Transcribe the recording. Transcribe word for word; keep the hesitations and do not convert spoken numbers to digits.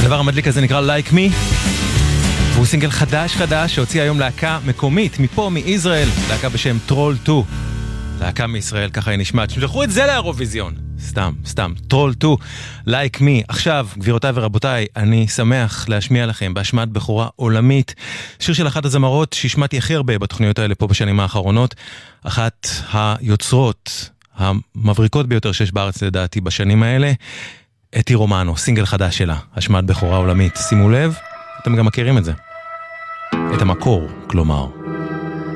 הדבר המדליק הזה נקרא Like Me, והוא סינגל חדש חדש שהוציא היום להקה מקומית, מפה, מישראל, להקה בשם טרול שתיים. להקה מישראל, ככה היא נשמעת. שלחו את זה לאירוויזיון. סתם, סתם. טרול שתיים, Like Me. עכשיו, גבירותיי ורבותיי, אני שמח להשמיע לכם בהשמעת בחורה עולמית. שיר של אחת הזמרות שהשמעתי הכי הרבה בתוכניות האלה פה בשנים האחרונות. אחת היוצרות המבריקות ביותר שיש בארץ לדעתי בשנים האלה. אתי רומנו, סינגל חדש שלה. השמעת בחורה עולמית. שימו לב, אתם גם מכירים את זה. את המקור, כלומר.